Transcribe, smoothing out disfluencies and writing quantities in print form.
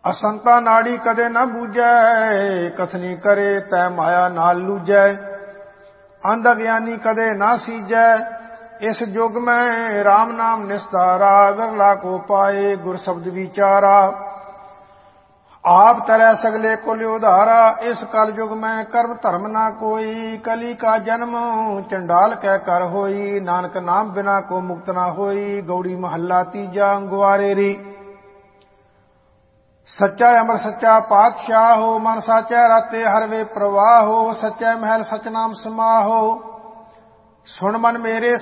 असंता नाड़ी कदे न बूझै, कथनी करे तै माया नाल लूझै। अंध अज्ञानी कदे ना सीजै, इस युग में राम नाम निस्तारा। विरला को पाए गुर शब्द विचारा, आप तरह सगले कुल उधारा। इस कल युग में कर्म धर्म ना कोई, कली का जन्म चंडाल कह कर होई। नानक नाम बिना को मुक्त ना होई, गौड़ी महला तीजा गुआरे री। सच्चा अमर सच्चा पातशाह हो, मन साचा राते हर वे प्रवाह हो। सच्चा महल सच नाम समाहो, सुन मन मेरे